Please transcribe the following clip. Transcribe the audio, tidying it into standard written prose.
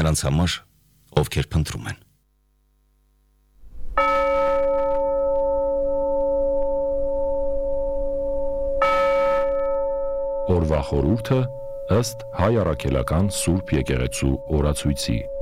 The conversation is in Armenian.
նրանց համար, ովքեր փնտրում են։ Օրվա խորհուրդը ըստ Հայ առաքելական Սուրբ եկեղեցու օրացույցի։